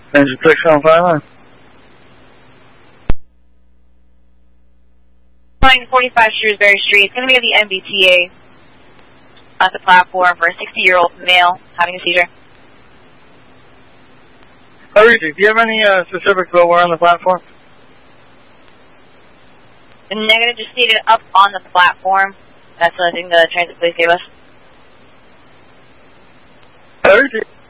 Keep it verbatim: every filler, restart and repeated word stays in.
Engine six on five line. Flying forty-five Shrewsbury Street. It's going to be at the M B T A at the platform for a sixty-year-old male having a seizure. Oh, Reedy, do you have any uh, specifics about where on the platform? The negative just stated up on the platform. That's the thing the transit police gave us. Oh, Reedy.